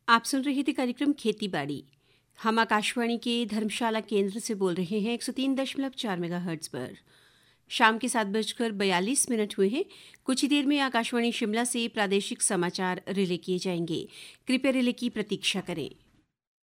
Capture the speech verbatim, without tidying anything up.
आप सुन रहे थे कार्यक्रम खेती बाड़ी। हम आकाशवाणी के धर्मशाला केंद्र से बोल रहे हैं एक सौ तीन दशमलव चार मेगाहर्ट्ज़ पर। शाम के सात बजकर बयालीस मिनट हुए हैं। कुछ ही देर में आकाशवाणी शिमला से प्रादेशिक समाचार रिले किए जाएंगे। कृपया रिले की प्रतीक्षा करें।